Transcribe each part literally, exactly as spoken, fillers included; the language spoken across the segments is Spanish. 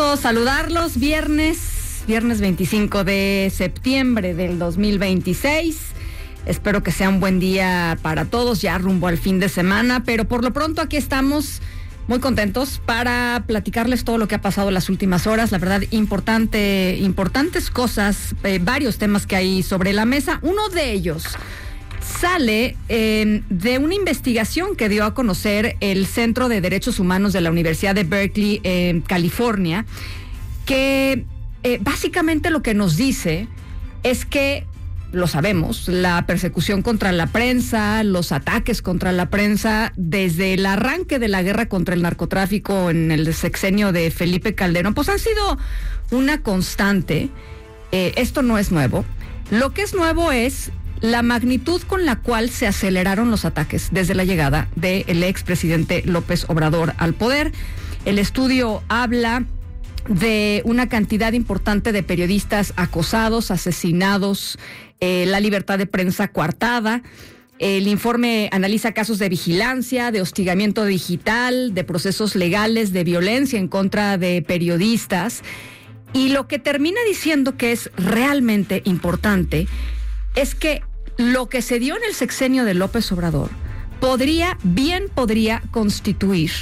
Gusto saludarlos. Viernes, viernes veinticinco de septiembre del dos mil veintiséis. Espero que sea un buen día para todos, ya rumbo al fin de semana, pero por lo pronto aquí estamos muy contentos para platicarles todo lo que ha pasado en las últimas horas. La verdad, importante, importantes cosas, eh, varios temas que hay sobre la mesa. Uno de ellos sale eh, de una investigación que dio a conocer el Centro de Derechos Humanos de la Universidad de Berkeley, en California, que eh, básicamente lo que nos dice es que, lo sabemos, la persecución contra la prensa, los ataques contra la prensa, desde el arranque de la guerra contra el narcotráfico en el sexenio de Felipe Calderón, pues han sido una constante. Eh, esto no es nuevo. Lo que es nuevo es la magnitud con la cual se aceleraron los ataques desde la llegada del expresidente López Obrador al poder. El estudio habla de una cantidad importante de periodistas acosados, asesinados, eh, la libertad de prensa coartada. El informe analiza casos de vigilancia, de hostigamiento digital, de procesos legales, de violencia en contra de periodistas. Y lo que termina diciendo que es realmente importante es que lo que se dio en el sexenio de López Obrador podría, bien podría constituir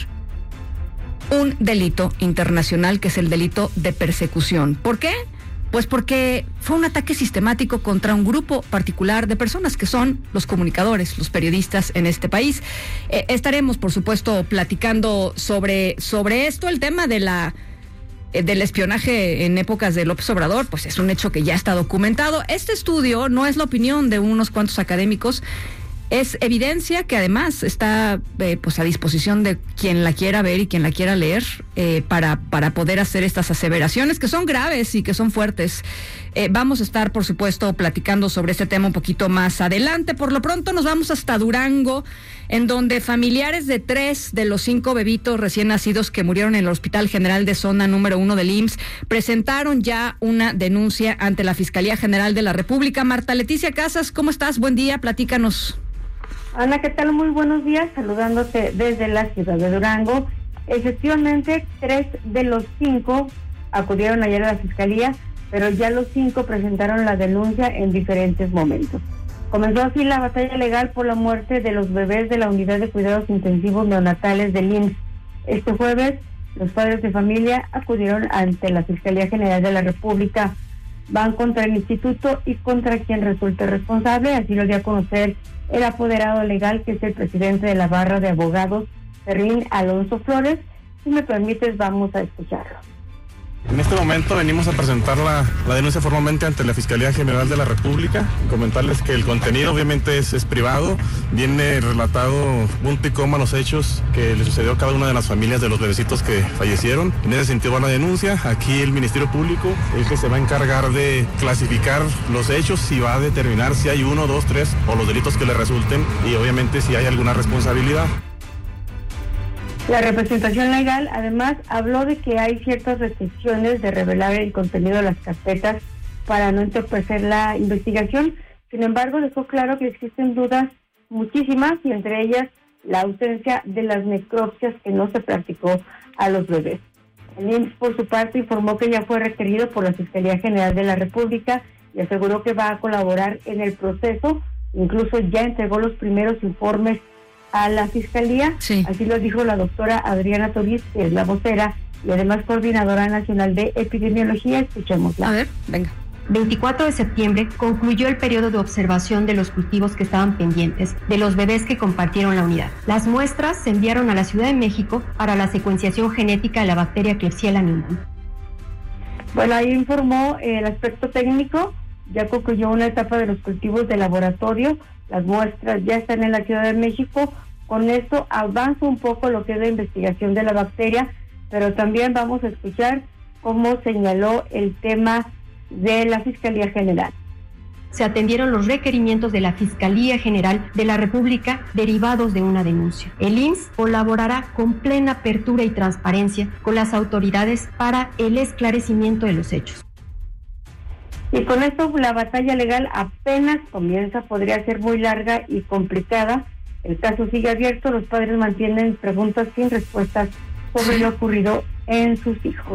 un delito internacional, que es el delito de persecución. ¿Por qué? Pues porque fue un ataque sistemático contra un grupo particular de personas que son los comunicadores, los periodistas en este país. Eh, estaremos, por supuesto, platicando sobre, sobre esto. El tema de la del espionaje en épocas de López Obrador, pues es un hecho que ya está documentado. Este estudio no es la opinión de unos cuantos académicos, es evidencia que además está eh, pues a disposición de quien la quiera ver y quien la quiera leer, eh, para, para poder hacer estas aseveraciones que son graves y que son fuertes. Eh, vamos a estar, por supuesto, platicando sobre este tema un poquito más adelante. Por lo pronto nos vamos hasta Durango, en donde familiares de tres de los cinco bebitos recién nacidos que murieron en el Hospital General de Zona número uno del I M S S presentaron ya una denuncia ante la Fiscalía General de la República. Marta Leticia Casas, ¿cómo estás? Buen día, platícanos. Ana, ¿qué tal? Muy buenos días, saludándote desde la ciudad de Durango. Efectivamente, tres de los cinco acudieron ayer a la Fiscalía, pero ya los cinco presentaron la denuncia en diferentes momentos. Comenzó así la batalla legal por la muerte de los bebés de la Unidad de Cuidados Intensivos Neonatales del I M S S. Este jueves, los padres de familia acudieron ante la Fiscalía General de la República. Van contra el instituto y contra quien resulte responsable, así lo dio a conocer el apoderado legal, que es el presidente de la barra de abogados, Fermín Alonso Flores. Si me permites, vamos a escucharlo. En este momento venimos a presentar la, la denuncia formalmente ante la Fiscalía General de la República. Comentarles que el contenido obviamente es, es privado, viene relatado punto y coma los hechos que le sucedió a cada una de las familias de los bebecitos que fallecieron. En ese sentido va la denuncia. Aquí el Ministerio Público es el que se va a encargar de clasificar los hechos y va a determinar si hay uno, dos, tres o los delitos que le resulten, y obviamente si hay alguna responsabilidad. La representación legal, además, habló de que hay ciertas restricciones de revelar el contenido de las carpetas para no entorpecer la investigación. Sin embargo, dejó claro que existen dudas muchísimas, y entre ellas la ausencia de las necropsias que no se practicó a los bebés. El I M S S, por su parte, informó que ya fue requerido por la Fiscalía General de la República y aseguró que va a colaborar en el proceso. Incluso ya entregó los primeros informes a la Fiscalía. Sí. Así lo dijo la doctora Adriana Toriz, que es la vocera y además coordinadora nacional de epidemiología. Escuchémosla. A ver, venga. veinticuatro de septiembre concluyó el periodo de observación de los cultivos que estaban pendientes de los bebés que compartieron la unidad. Las muestras se enviaron a la Ciudad de México para la secuenciación genética de la bacteria Klebsiella nimbus. Bueno, ahí informó el aspecto técnico. Ya concluyó una etapa de los cultivos de laboratorio. Las muestras ya están en la Ciudad de México. Con esto avanza un poco lo que es la investigación de la bacteria, pero también vamos a escuchar cómo señaló el tema de la Fiscalía General. Se atendieron los requerimientos de la Fiscalía General de la República derivados de una denuncia. El I M S S colaborará con plena apertura y transparencia con las autoridades para el esclarecimiento de los hechos. Y con esto la batalla legal apenas comienza, podría ser muy larga y complicada. El caso sigue abierto, los padres mantienen preguntas sin respuestas sobre lo ocurrido en sus hijos.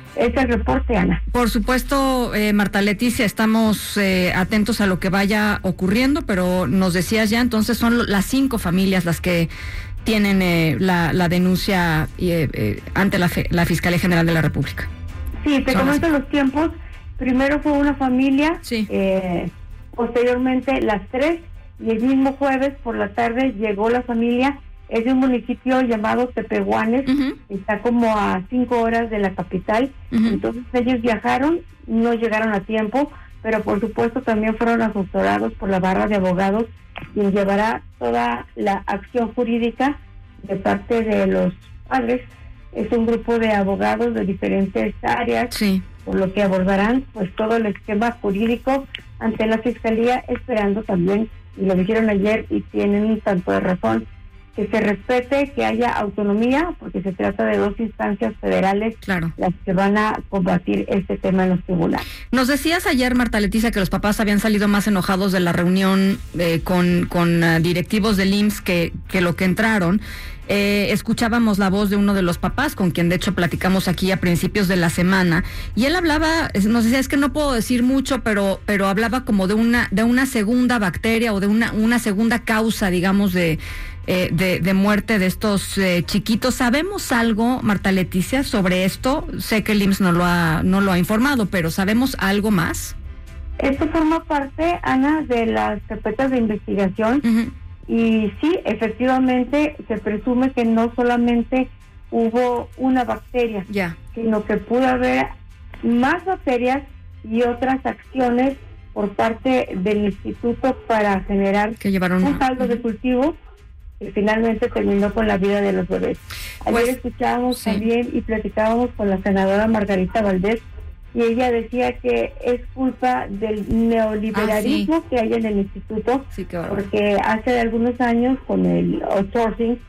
Es el reporte, Ana. Por supuesto, eh, Marta Leticia, estamos eh, atentos a lo que vaya ocurriendo, pero nos decías ya, entonces son las cinco familias las que tienen eh, la, la denuncia eh, eh, ante la, fe, la Fiscalía General de la República. Sí, te comento los tiempos. Primero fue una familia, sí. eh, posteriormente las tres, y el mismo jueves por la tarde llegó la familia. Es de un municipio llamado Tepehuanes, uh-huh. está como a cinco horas de la capital, uh-huh. entonces ellos viajaron, no llegaron a tiempo, pero por supuesto también fueron asesorados por la barra de abogados, quien llevará toda la acción jurídica de parte de los padres. Es un grupo de abogados de diferentes áreas, sí. por lo que abordarán pues todo el esquema jurídico ante la Fiscalía, esperando también, y lo dijeron ayer y tienen un tanto de razón, que se respete, que haya autonomía, porque se trata de dos instancias federales, claro, las que van a combatir este tema en los tribunales. Nos decías ayer, Marta Leticia, que los papás habían salido más enojados de la reunión eh, con, con uh, directivos del I M S S que, que lo que entraron. Eh, escuchábamos la voz de uno de los papás, con quien de hecho platicamos aquí a principios de la semana, y él hablaba, nos decía, es que no puedo decir mucho, pero pero hablaba como de una de una segunda bacteria o de una una segunda causa, digamos, de eh, de, de muerte de estos eh, chiquitos. ¿Sabemos algo, Marta Leticia, sobre esto? Sé que el I M S S no lo ha no lo ha informado, pero ¿sabemos algo más? Esto forma parte, Ana, de las carpetas de investigación. Uh-huh. Y sí, efectivamente, se presume que no solamente hubo una bacteria, yeah. sino que pudo haber más bacterias y otras acciones por parte del instituto para generar que llevaron un caldo uh-huh. de cultivo que finalmente terminó con la vida de los bebés. Ayer pues, escuchábamos sí. también y platicábamos con la senadora Margarita Valdés, y ella decía que es culpa del neoliberalismo ah, sí. que hay en el instituto, sí, claro. porque hace algunos años con el outsourcing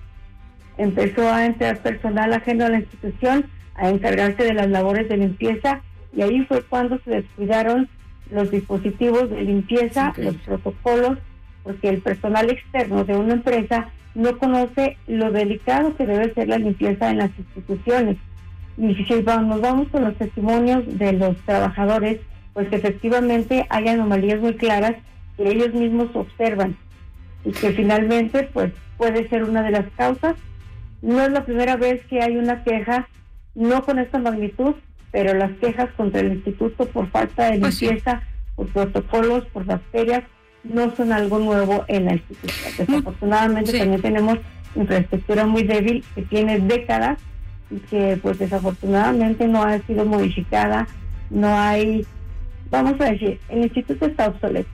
empezó a entrar personal ajeno a la institución a encargarse de las labores de limpieza, y ahí fue cuando se descuidaron los dispositivos de limpieza, okay. los protocolos, porque el personal externo de una empresa no conoce lo delicado que debe ser la limpieza en las instituciones. Y si nos vamos con los testimonios de los trabajadores, pues efectivamente hay anomalías muy claras que ellos mismos observan y que finalmente pues puede ser una de las causas. No es la primera vez que hay una queja, no con esta magnitud, pero las quejas contra el instituto por falta de limpieza, por protocolos, por bacterias, no son algo nuevo en la institución. Desafortunadamente sí. también tenemos infraestructura muy débil que tiene décadas y que pues desafortunadamente no ha sido modificada, no hay, vamos a decir, el instituto está obsoleto.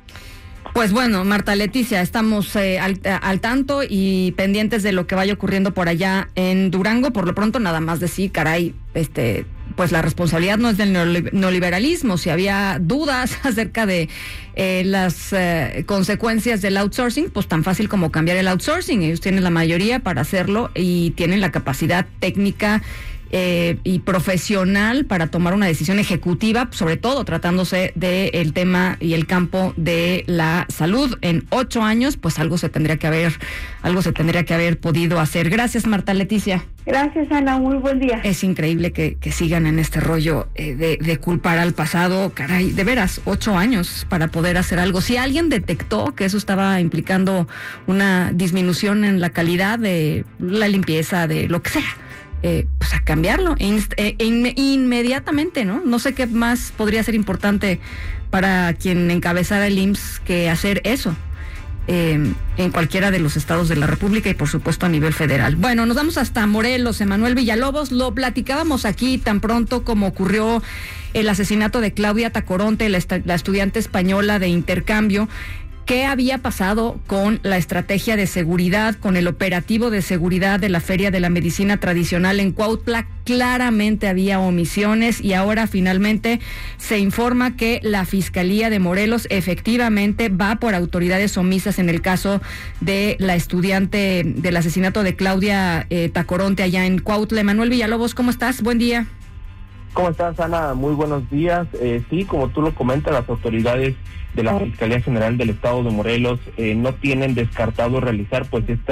Pues bueno, Marta Leticia, estamos eh, al, al tanto y pendientes de lo que vaya ocurriendo por allá en Durango. Por lo pronto, nada más decir, caray, este, pues la responsabilidad no es del neoliberalismo. Si había dudas acerca de eh, las eh, consecuencias del outsourcing, pues tan fácil como cambiar el outsourcing. Ellos tienen la mayoría para hacerlo y tienen la capacidad técnica Eh, y profesional para tomar una decisión ejecutiva, sobre todo tratándose del tema y el campo de la salud. En ocho años, pues algo se tendría que haber, algo se tendría que haber podido hacer. Gracias, Marta Leticia. Gracias, Ana, muy buen día. Es increíble que, que sigan en este rollo eh, de, de culpar al pasado. Caray, de veras, ocho años para poder hacer algo. Si alguien detectó que eso estaba implicando una disminución en la calidad de la limpieza, de lo que sea, Eh, pues a cambiarlo inst- eh, in- inmediatamente, ¿no? No sé qué más podría ser importante para quien encabezara el I M S S que hacer eso eh, en cualquiera de los estados de la República y por supuesto a nivel federal. Bueno, nos vamos hasta Morelos. Emanuel Villalobos, lo platicábamos aquí tan pronto como ocurrió el asesinato de Claudia Tacoronte, la, est- la estudiante española de intercambio. ¿Qué había pasado con la estrategia de seguridad, con el operativo de seguridad de la Feria de la Medicina Tradicional en Cuautla? Claramente había omisiones y ahora finalmente se informa que la Fiscalía de Morelos efectivamente va por autoridades omisas en el caso de la estudiante del asesinato de Claudia eh, Tacoronte allá en Cuautla. Emanuel Villalobos, ¿cómo estás? Buen día. ¿Cómo estás, Ana? Muy buenos días. Eh, sí, como tú lo comentas, las autoridades de la Fiscalía General del Estado de Morelos eh, no tienen descartado realizar pues estas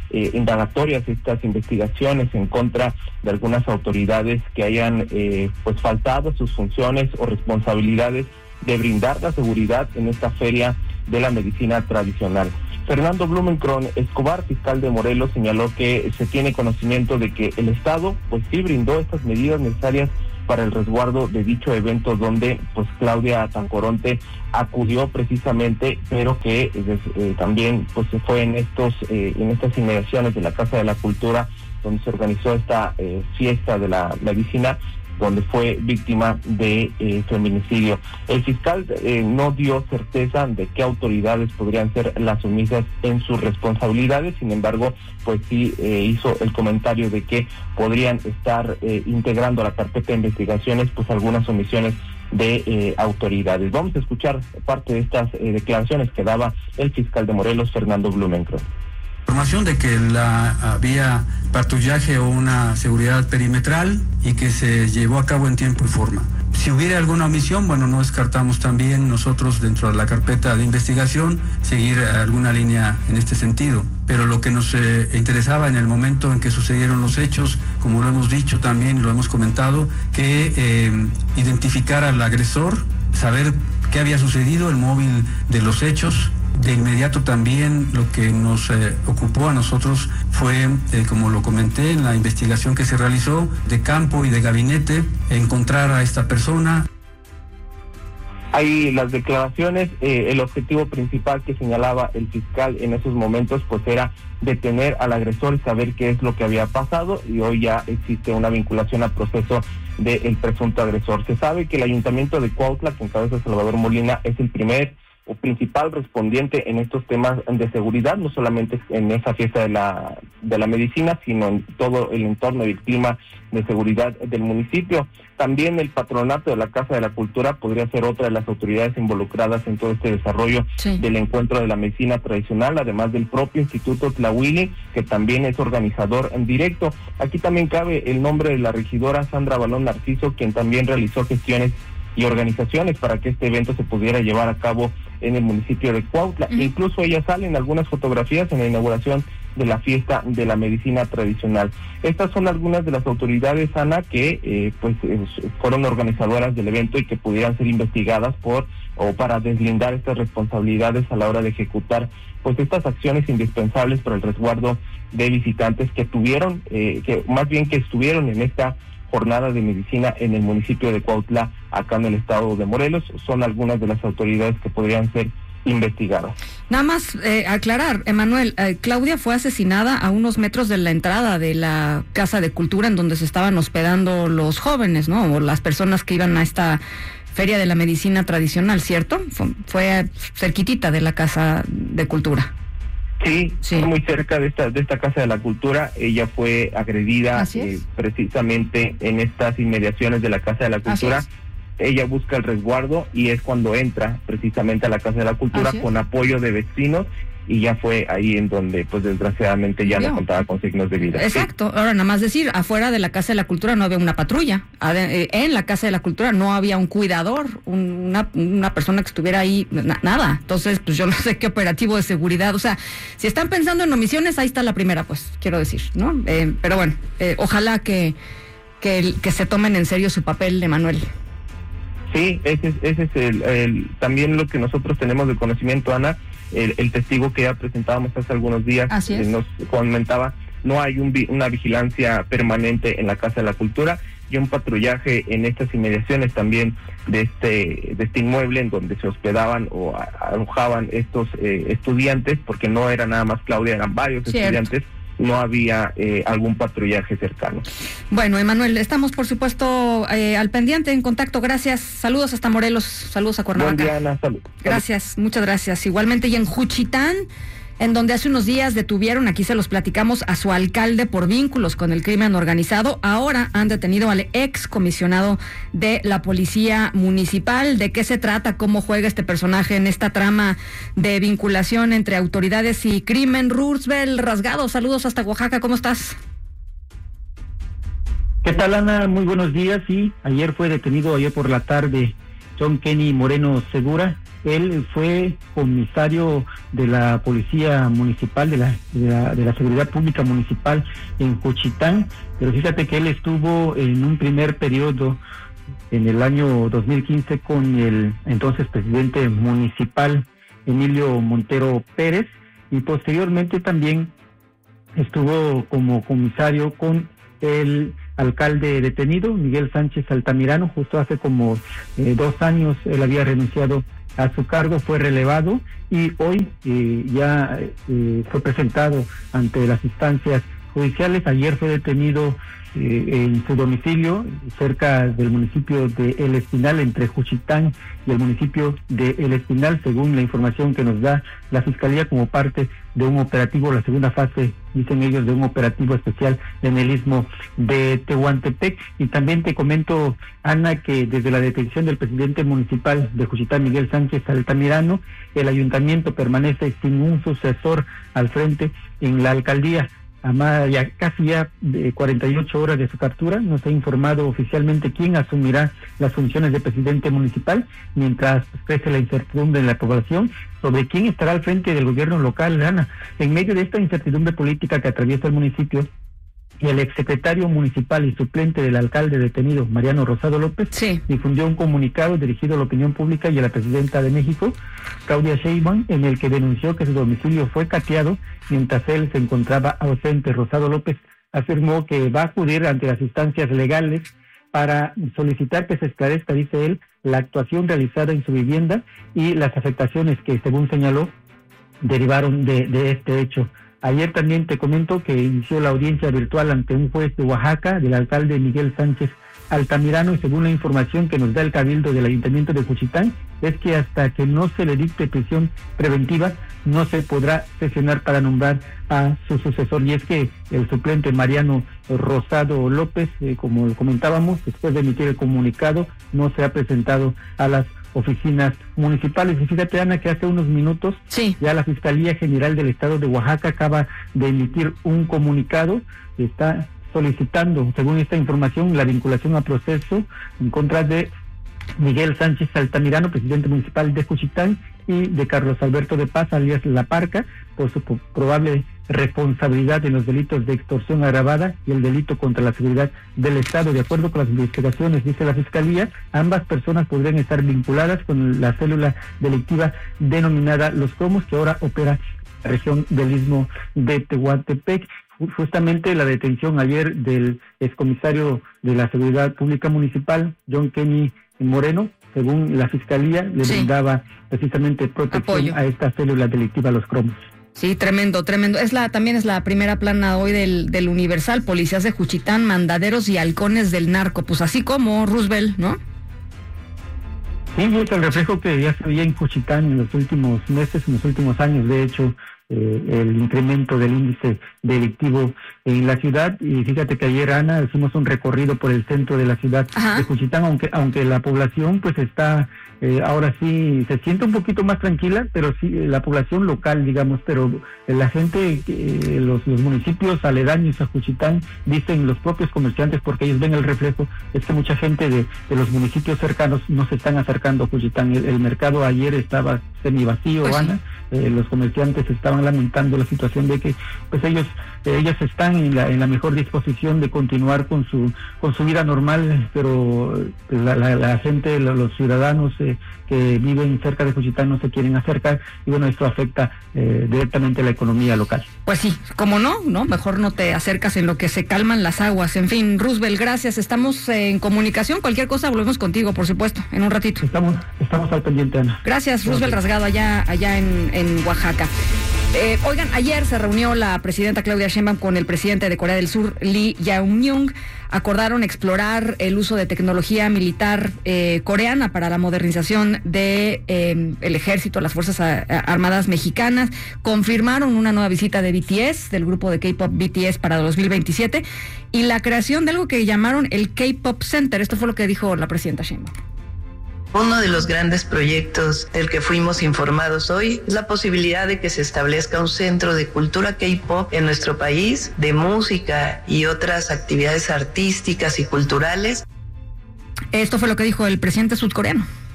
eh, indagatorias, estas investigaciones en contra de algunas autoridades que hayan eh, pues faltado sus funciones o responsabilidades de brindar la seguridad en esta feria de la medicina tradicional. Fernando Blumenkron Escobar, fiscal de Morelos, señaló que se tiene conocimiento de que el Estado pues sí brindó estas medidas necesarias para el resguardo de dicho evento, donde pues Claudia Tancoronte acudió precisamente, pero que eh, también pues se fue en estos eh, en estas inmediaciones de la Casa de la Cultura, donde se organizó esta eh, fiesta de la medicina, donde fue víctima de eh, feminicidio. El fiscal eh, no dio certeza de qué autoridades podrían ser las omisas en sus responsabilidades, sin embargo, pues sí eh, hizo el comentario de que podrían estar eh, integrando a la carpeta de investigaciones pues algunas omisiones de eh, autoridades. Vamos a escuchar parte de estas eh, declaraciones que daba el fiscal de Morelos, Fernando Blumenkron. Información de que la, había patrullaje o una seguridad perimetral y que se llevó a cabo en tiempo y forma. Si hubiera alguna omisión, bueno, no descartamos también nosotros dentro de la carpeta de investigación seguir alguna línea en este sentido. Pero lo que nos eh, interesaba en el momento en que sucedieron los hechos, como lo hemos dicho también, lo hemos comentado, que eh, identificar al agresor, saber qué había sucedido, el móvil de los hechos. De inmediato también lo que nos eh, ocupó a nosotros fue, eh, como lo comenté en la investigación que se realizó, de campo y de gabinete, encontrar a esta persona. Hay las declaraciones, eh, el objetivo principal que señalaba el fiscal en esos momentos pues era detener al agresor y saber qué es lo que había pasado, y hoy ya existe una vinculación al proceso del presunto agresor. Se sabe que el Ayuntamiento de Cuautla, que encabeza Salvador Molina, es el primer o principal respondiente en estos temas de seguridad, no solamente en esa fiesta de la de la medicina, sino en todo el entorno y el clima de seguridad del municipio. También el patronato de la Casa de la Cultura podría ser otra de las autoridades involucradas en todo este desarrollo sí. del encuentro de la medicina tradicional, además del propio Instituto Tlahuili, que también es organizador en directo. Aquí también cabe el nombre de la regidora Sandra Balón Narciso, quien también realizó gestiones y organizaciones para que este evento se pudiera llevar a cabo en el municipio de Cuautla. Uh-huh. Incluso ella sale en algunas fotografías en la inauguración de la fiesta de la medicina tradicional. Estas son algunas de las autoridades, Ana, que eh, pues eh, fueron organizadoras del evento y que pudieran ser investigadas por o para deslindar estas responsabilidades a la hora de ejecutar pues estas acciones indispensables para el resguardo de visitantes que tuvieron, eh, que más bien que estuvieron en esta jornada de medicina en el municipio de Cuautla, acá en el estado de Morelos. Son algunas de las autoridades que podrían ser investigadas. Nada más eh, aclarar, Emanuel, eh, Claudia fue asesinada a unos metros de la entrada de la Casa de Cultura en donde se estaban hospedando los jóvenes, ¿no? O las personas que iban a esta Feria de la Medicina Tradicional, ¿cierto? Fue, fue cerquitita de la Casa de Cultura. Sí, sí, muy cerca de esta de esta Casa de la Cultura. Ella fue agredida eh, precisamente en estas inmediaciones de la Casa de la Cultura. Ella busca el resguardo y es cuando entra precisamente a la Casa de la Cultura con apoyo de vecinos, y ya fue ahí en donde pues desgraciadamente ya no contaba con signos de vida. Exacto. Ahora nada más decir, afuera de la Casa de la Cultura no había una patrulla, en la Casa de la Cultura no había un cuidador, una, una persona que estuviera ahí, na, nada. Entonces pues yo no sé qué operativo de seguridad, o sea, si están pensando en omisiones, ahí está la primera, pues quiero decir, ¿no? Eh, pero bueno, eh, ojalá que, que, que se tomen en serio su papel, Emanuel. Sí, ese, ese es el, el también lo que nosotros tenemos de conocimiento, Ana. El, el testigo que ya presentábamos hace algunos días eh, nos comentaba, no hay un, una vigilancia permanente en la Casa de la Cultura y un patrullaje en estas inmediaciones también de este de este inmueble en donde se hospedaban o alojaban estos eh, estudiantes, porque no era nada más Claudia, eran varios Cierto. estudiantes. No había eh, algún patrullaje cercano. Bueno, Emanuel, estamos por supuesto eh, al pendiente, en contacto. Gracias. Saludos hasta Morelos, saludos a Cuernavaca. Buen día, Ana. Salud. Gracias, Salud. Muchas gracias. Igualmente, y en Juchitán, en donde hace unos días detuvieron, aquí se los platicamos, a su alcalde por vínculos con el crimen organizado. Ahora han detenido al ex comisionado de la Policía Municipal. ¿De qué se trata? ¿Cómo juega este personaje en esta trama de vinculación entre autoridades y crimen? Roosevelt Rasgado, saludos hasta Oaxaca, ¿cómo estás? ¿Qué tal, Ana? Muy buenos días. Sí, ayer fue detenido, ayer por la tarde, John Kenny Moreno Segura, Él fue comisario de la Policía Municipal, de la, de la, de la Seguridad Pública Municipal en Juchitán, pero fíjate que él estuvo en un primer periodo en el año dos mil quince con el entonces presidente municipal Emilio Montero Pérez, y posteriormente también estuvo como comisario con el alcalde detenido, Miguel Sánchez Altamirano. Justo hace como eh, dos años él había renunciado a su cargo, fue relevado y hoy eh, ya eh, fue presentado ante las instancias judiciales. Ayer fue detenido eh, en su domicilio cerca del municipio de El Espinal, entre Juchitán y el municipio de El Espinal, según la información que nos da la Fiscalía, como parte de un operativo, la segunda fase, dicen ellos, de un operativo especial en el istmo de Tehuantepec. Y también te comento, Ana, que desde la detención del presidente municipal de Juchitán, Miguel Sánchez Altamirano, el ayuntamiento permanece sin un sucesor al frente en la alcaldía. A ya casi ya de cuarenta y ocho horas de su captura, no se ha informado oficialmente quién asumirá las funciones de presidente municipal, mientras crece la incertidumbre en la población sobre quién estará al frente del gobierno local, Ana. En medio de esta incertidumbre política que atraviesa el municipio, el exsecretario municipal y suplente del alcalde detenido, Mariano Rosado López, sí. difundió un comunicado dirigido a la opinión pública y a la presidenta de México, Claudia Sheinbaum, en el que denunció que su domicilio fue cateado mientras él se encontraba ausente. Rosado López afirmó que va a acudir ante las instancias legales para solicitar que se esclarezca, dice él, la actuación realizada en su vivienda y las afectaciones que, según señaló, derivaron de, de este hecho. Ayer también te comento que inició la audiencia virtual ante un juez de Oaxaca del alcalde Miguel Sánchez Altamirano, y según la información que nos da el Cabildo del Ayuntamiento de Juchitán, es que hasta que no se le dicte prisión preventiva no se podrá sesionar para nombrar a su sucesor. Y es que el suplente Mariano Rosado López, eh, como comentábamos, después de emitir el comunicado, no se ha presentado a las oficinas municipales. Y fíjate, Ana, que hace unos minutos sí. ya la Fiscalía General del Estado de Oaxaca acaba de emitir un comunicado que está solicitando, según esta información, la vinculación a proceso en contra de Miguel Sánchez Altamirano, presidente municipal de Juchitán, y de Carlos Alberto de Paz, alias La Parca, por su probable responsabilidad en los delitos de extorsión agravada y el delito contra la seguridad del Estado. De acuerdo con las investigaciones, dice la Fiscalía, ambas personas podrían estar vinculadas con la célula delictiva denominada Los Cromos, que ahora opera en la región del istmo de Tehuantepec. Justamente la detención ayer del excomisario de la Seguridad Pública Municipal, John Kenny Moreno, según la Fiscalía, le sí. brindaba precisamente protección Apoyo. a esta célula delictiva Los Cromos. Sí, tremendo, tremendo. Es la también es la primera plana hoy del, del Universal, policías de Juchitán, mandaderos y halcones del narco, pues así como Roosevelt, ¿no? Sí, es el reflejo que ya se veía en Juchitán en los últimos meses, en los últimos años, de hecho, eh, el incremento del índice delictivo en la ciudad. Y fíjate que ayer, Ana, hicimos un recorrido por el centro de la ciudad Ajá. de Juchitán, aunque aunque la población pues está eh, ahora sí se siente un poquito más tranquila, pero sí la población local, digamos, pero la gente, eh, los, los municipios aledaños a Juchitán, dicen los propios comerciantes, porque ellos ven el reflejo, es que mucha gente de, de los municipios cercanos no se están acercando a Juchitán. El, el mercado ayer estaba semi vacío, pues Ana, sí. eh, los comerciantes estaban lamentando la situación de que pues ellos eh, ellos están en la, en la mejor disposición de continuar con su con su vida normal, pero pues, la, la, la gente, la, los ciudadanos eh, que viven cerca de Juchitán no se quieren acercar, y bueno, esto afecta eh, directamente la economía local. Pues sí, como no, no, mejor no te acercas en lo que se calman las aguas. En fin, Roosevelt, gracias, estamos eh, en comunicación, cualquier cosa volvemos contigo, por supuesto, en un ratito. Estamos, estamos al pendiente, Ana. Gracias, Roosevelt Rasgado, allá, allá en, en Oaxaca. Eh, oigan, ayer se reunió la presidenta Claudia Sheinbaum con el presidente de Corea del Sur, Lee Jae-myung. Acordaron explorar el uso de tecnología militar eh, coreana para la modernización de eh, el ejército, las Fuerzas a, a, Armadas mexicanas. Confirmaron una nueva visita de B T S, del grupo de K-pop B T S, para dos mil veintisiete, y la creación de algo que llamaron el K-pop Center. Esto fue lo que dijo la presidenta Sheinbaum. Uno de los grandes proyectos del que fuimos informados hoy es la posibilidad de que se establezca un centro de cultura K-pop en nuestro país, de música y otras actividades artísticas y culturales. Esto fue lo que dijo el presidente surcoreano.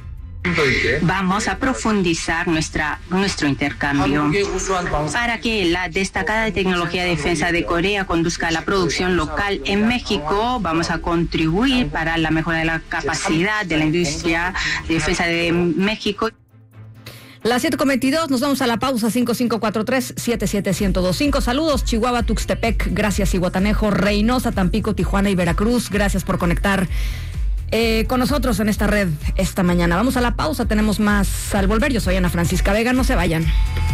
Vamos a profundizar nuestra, nuestro intercambio para que la destacada tecnología de defensa de Corea conduzca a la producción local en México. Vamos a contribuir para la mejora de la capacidad de la industria de defensa de México. Las siete con veintidós, nos vamos a la pausa. Cinco cinco cuatro tres, siete siete uno cero dos cinco. Saludos, Chihuahua, Tuxtepec, gracias, Zihuatanejo, Reynosa, Tampico, Tijuana y Veracruz. Gracias por conectar eh, con nosotros en esta red esta mañana. Vamos a la pausa, tenemos más al volver. Yo soy Ana Francisca Vega, no se vayan.